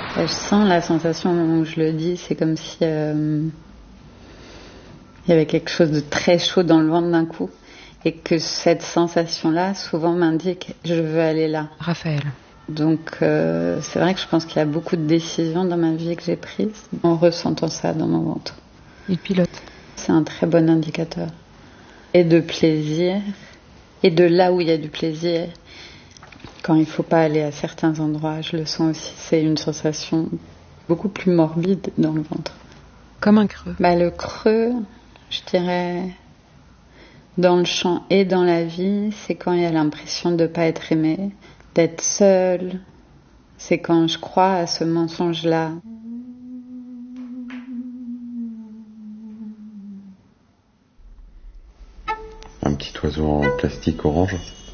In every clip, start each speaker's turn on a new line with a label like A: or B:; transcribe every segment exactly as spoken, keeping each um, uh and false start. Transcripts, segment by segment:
A: Je sens la sensation où je le dis, c'est comme si euh, il y avait quelque chose de très chaud dans le ventre d'un coup. Et que cette sensation-là, souvent m'indique « je veux aller là ».
B: Raphaël.
A: Donc euh, c'est vrai que je pense qu'il y a beaucoup de décisions dans ma vie que j'ai prises en ressentant ça dans mon ventre.
B: Il pilote.
A: C'est un très bon indicateur. Et de plaisir, et de là où il y a du plaisir, quand il ne faut pas aller à certains endroits, je le sens aussi, c'est une sensation beaucoup plus morbide dans le ventre.
B: Comme un creux.
A: Bah, le creux, je dirais... Dans le chant et dans la vie, c'est quand il y a l'impression de ne pas être aimé, d'être seul. C'est quand je crois à ce mensonge-là.
C: Un petit oiseau en plastique orange.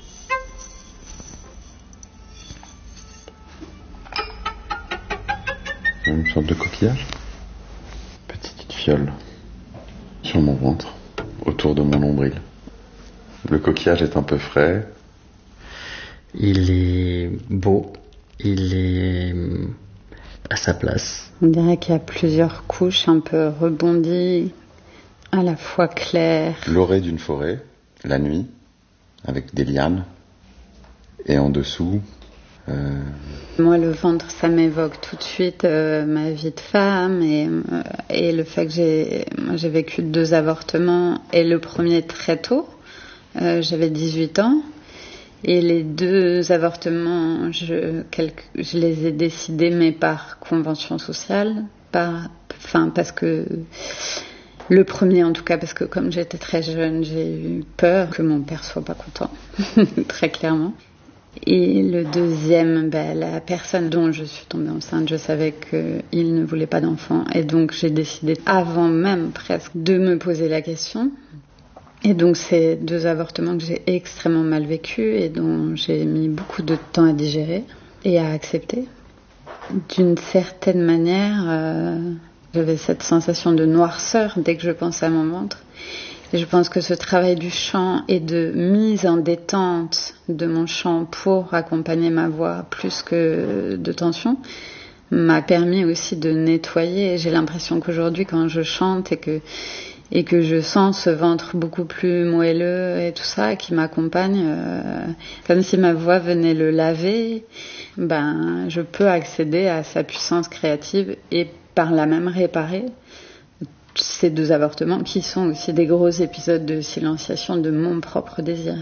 C: Une sorte de coquillage. Petite fiole sur mon ventre, autour de mon nombril. Le coquillage est un peu frais.
D: Il est beau, il est à sa place.
A: On dirait qu'il y a plusieurs couches un peu rebondies, à la fois claires.
C: L'orée d'une forêt, la nuit, avec des lianes. Et en dessous... Euh...
A: Moi, le ventre, ça m'évoque tout de suite euh, ma vie de femme et, euh, et le fait que j'ai, moi, j'ai vécu deux avortements et le premier très tôt. Euh, j'avais dix-huit ans et les deux avortements, je, quelques, je les ai décidés, mais par convention sociale, par, enfin, parce que le premier en tout cas, parce que comme j'étais très jeune, j'ai eu peur que mon père soit pas content, très clairement. Et le deuxième, ben, la personne dont je suis tombée enceinte, je savais qu'il ne voulait pas d'enfant et donc j'ai décidé avant même presque de me poser la question. Et donc, c'est deux avortements que j'ai extrêmement mal vécus et dont j'ai mis beaucoup de temps à digérer et à accepter. D'une certaine manière, euh, j'avais cette sensation de noirceur dès que je pensais à mon ventre. Et je pense que ce travail du chant et de mise en détente de mon chant pour accompagner ma voix plus que de tension m'a permis aussi de nettoyer. Et j'ai l'impression qu'aujourd'hui, quand je chante et que et que je sens ce ventre beaucoup plus moelleux et tout ça qui m'accompagne, euh, comme si ma voix venait le laver, ben, je peux accéder à sa puissance créative et par là même réparer ces deux avortements qui sont aussi des gros épisodes de silenciation de mon propre désir.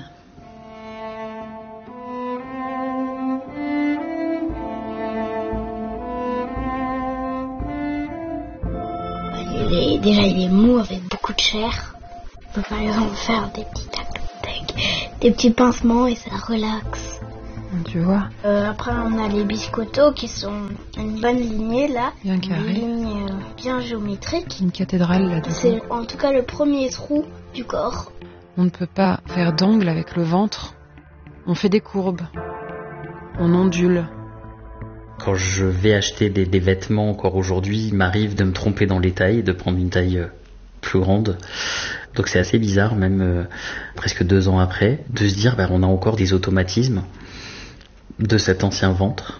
E: Il est, déjà il est mou avec beaucoup de chair. On peut par exemple faire des petits tac tac, des petits pincements et ça relaxe.
B: Tu vois.
E: Euh, après on a les biscottos qui sont une bonne lignée là.
B: Bien carré.
E: Une ligne euh, bien géométrique.
B: Une cathédrale là dedans.
E: C'est en tout cas le premier trou du corps.
B: On ne peut pas faire d'angle avec le ventre. On fait des courbes. On ondule.
D: Quand je vais acheter des, des vêtements encore aujourd'hui, il m'arrive de me tromper dans les tailles, de prendre une taille euh, plus grande. Donc c'est assez bizarre, même euh, presque deux ans après, de se dire ben, on a encore des automatismes de cet ancien ventre.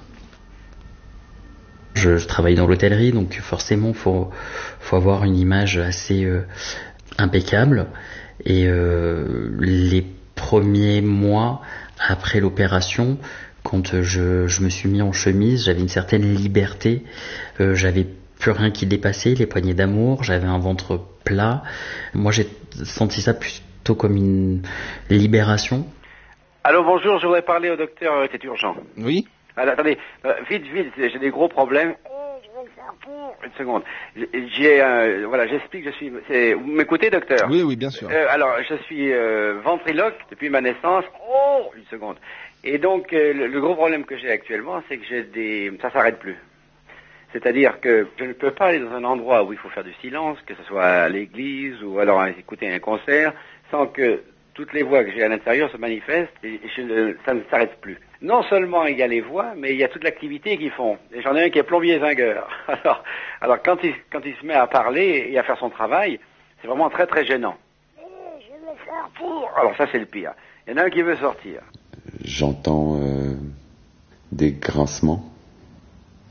D: Je, je travaille dans l'hôtellerie, donc forcément faut faut avoir une image assez euh, impeccable. Et euh, les premiers mois après l'opération, quand je, je me suis mis en chemise, j'avais une certaine liberté, euh, j'avais plus rien qui dépassait, les poignées d'amour, j'avais un ventre plat. Moi j'ai senti ça plutôt comme une libération.
F: Allô, bonjour, je voudrais parler au docteur, euh, c'est urgent.
G: Oui.
F: Alors, attendez, euh, vite, vite, j'ai des gros problèmes. Une seconde. J'ai, euh, voilà, j'explique, je suis, c'est, vous m'écoutez, docteur?
G: Oui, oui, bien sûr.
F: Euh, alors, je suis euh, ventriloque depuis ma naissance. Oh, une seconde. Et donc, euh, le, le gros problème que j'ai actuellement, c'est que j'ai des, ça s'arrête plus. C'est-à-dire que je ne peux pas aller dans un endroit où il faut faire du silence, que ce soit à l'église ou alors écouter un concert, sans que toutes les voix que j'ai à l'intérieur se manifestent et je, ça ne s'arrête plus. Non seulement il y a les voix, mais il y a toute l'activité qu'ils font. Et j'en ai un qui est plombier zingueur. Alors, alors quand il quand il se met à parler et à faire son travail, c'est vraiment très très gênant. Je veux sortir. Alors ça c'est le pire. Il y en a un qui veut sortir.
C: J'entends euh, des grincements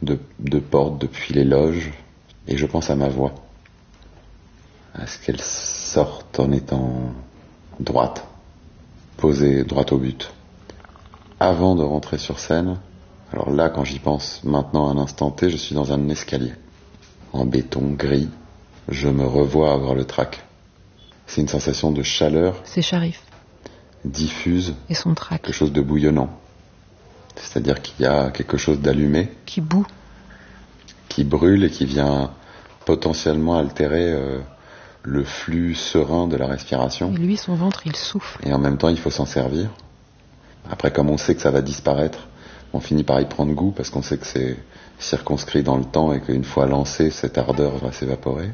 C: de, de portes depuis les loges, et je pense à ma voix, à ce qu'elle sorte en étant droite, posée droite au but. Avant de rentrer sur scène, alors là, quand j'y pense maintenant à un instant T, je suis dans un escalier, en béton gris. Je me revois avoir le trac. C'est une sensation de chaleur.
B: C'est Sharif.
C: Diffuse.
B: Et son trac.
C: Quelque chose de bouillonnant. C'est-à-dire qu'il y a quelque chose d'allumé.
B: Qui bout.
C: Qui brûle et qui vient potentiellement altérer euh, le flux serein de la respiration.
B: Et lui, son ventre, il souffle.
C: Et en même temps, il faut s'en servir. Après, comme on sait que ça va disparaître, on finit par y prendre goût parce qu'on sait que c'est circonscrit dans le temps et qu'une fois lancé, cette ardeur va s'évaporer.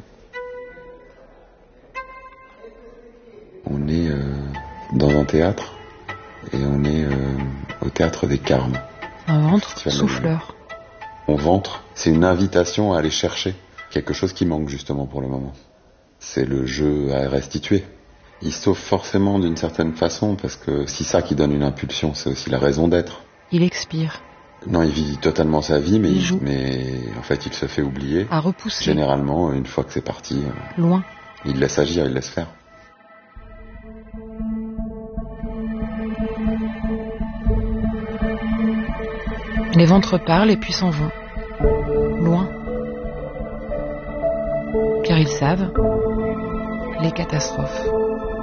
C: On est euh, dans un théâtre et on est euh, au théâtre des Carmes.
B: Un ventre souffleur.
C: Mon ventre, c'est une invitation à aller chercher quelque chose qui manque justement pour le moment. C'est le jeu à restituer. Il sauve forcément d'une certaine façon parce que c'est ça qui donne une impulsion, c'est aussi la raison d'être.
B: Il expire.
C: Non, il vit totalement sa vie, mais,
B: il
C: il,
B: joue.
C: mais en fait, il se fait oublier.
B: À repousser.
C: Généralement, une fois que c'est parti,
B: loin.
C: Il laisse agir, il laisse faire.
B: Les ventres parlent et puis s'en vont. Loin. Car ils savent les catastrophes.